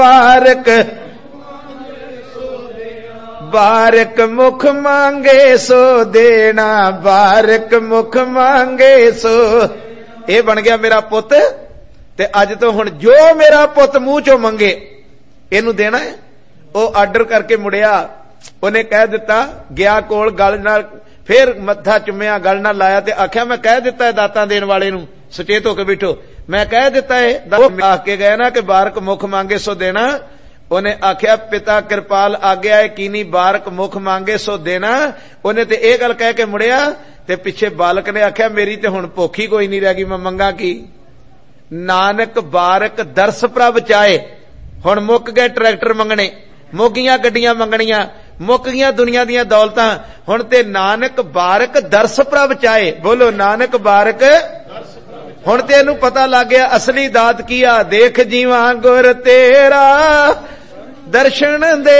बारक बारक मुख मांगे सो देना, बारक मुख मांगे सो। ये बन गया मेरा पुत, ते अज तो हुण जो मेरा पुत मुंह चो मंगे इनू देना है। वो आर्डर करके मुड़िया, उन्हें कह दिता, गया कोल गल नाल फिर मत्था चुम्या, गल नाल लाया ते आख्या मैं कह दिता है दाता देने वाले नू, सचेत होके बैठो, मैं कह दिता है। आके गए ना कि बारक मुख मांगे सो देना। उन्हें आख्या पिता कृपाल आज्ञा है कीनी, बारक मुख मांगे सो देना। उन्हें ते ये गल कह के मुड़िया, ते पिछे बालक ने आख्या मेरी ते हुण भुख ही कोई नहीं रह गई, मैं मंगा की। नानक बारक दरस प्रभ चाहे। हुण मुक गए ट्रैक्टर मंगने, मुक गईयां गड्डियां मंगणियां, मुक गईयां दुनिया दीयां दौलतां, हुण ते नानक बारक दरस प्रभ चाहे। बोलो नानक बारक। हुण ते इहनूं पता लग गया असली दात की आ। देख जीवां गुर तेरा दर्शन दे